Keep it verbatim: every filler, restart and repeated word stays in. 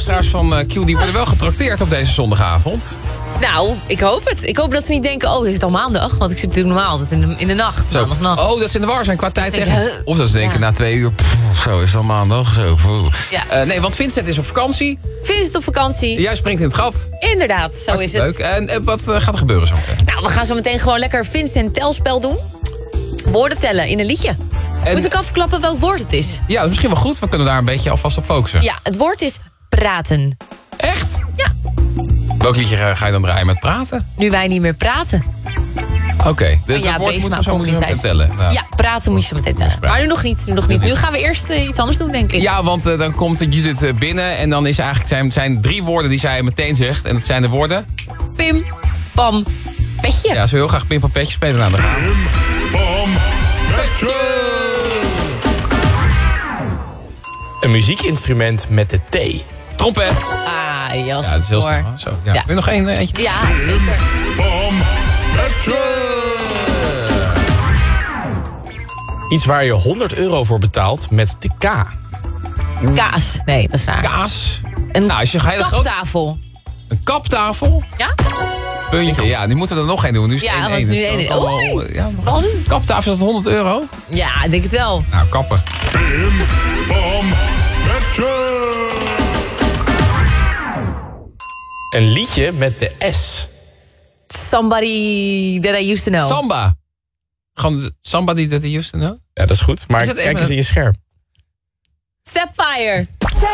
luisteraars van uh, Q die worden wel getrakteerd op deze zondagavond. Nou, ik hoop het. Ik hoop dat ze niet denken, oh, is het al maandag? Want ik zit natuurlijk normaal altijd in de, in de nacht. Zo. Maandagnacht. Oh, dat ze in de war zijn qua tijd denken, tegen. huh? Of dat ze denken Ja. na twee uur, pff, zo is het al maandag. Zo, Ja. uh, nee, want Vincent is op vakantie. Vincent op vakantie. Jij springt in het gat. Inderdaad, zo is Hartstikke het. leuk. En uh, wat uh, gaat er gebeuren zo meteen? Nou, we gaan zo meteen gewoon lekker Vincent telspel doen. Woorden tellen in een liedje. En- Moet ik afklappen welk woord het is? Ja, dat is misschien wel goed. We kunnen daar een beetje alvast op focussen. Ja, het woord is praten. Echt? Ja. Welk liedje ga ga je dan draaien met praten? Nu wij niet meer praten. Oké, okay, dus ja, dat woord Beesma moeten we zo komt meteen niet thuis. tellen. Nou. Ja, praten moet je zo meteen tellen. Maar nu nog niet, nu nog niet. Nu gaan we eerst uh, iets anders doen, denk ik. Ja, want uh, dan komt Judith uh, binnen en dan is eigenlijk zijn, zijn drie woorden die zij meteen zegt. En dat zijn de woorden... Pim, pam, petje. Ja, ze wil heel graag Pim Pam Petje spelen. Nou, dan gaan we. Bam, petje. Een muziekinstrument met de T. Trompet. Ah, jas. Ja, dat is heel hoor. snel. Zo, ja. Ja. Wil je nog één, uh, eentje? Ja, zeker. Bam, petje. Iets waar je honderd euro voor betaalt met de K. Kaas. Nee, dat is raar. Kaas. Een Nou, als je hele groot... kaptafel. Een kaptafel. Ja? Puntje. Ja, die moeten er nog één doen. Nu is het Ja, één dat is één, nu dus één dan één. kan wel, Oei, uh, ja, spannend. kaptafel is dat honderd euro? Ja, ik denk het wel. Nou, kappen. Bim, bam, petje. Een liedje met de S. Somebody that I used to know. Samba. Gewoon de- somebody that he used to know? Ja, dat is goed. Maar Is het kijk even- eens in je scherm. Sapphire.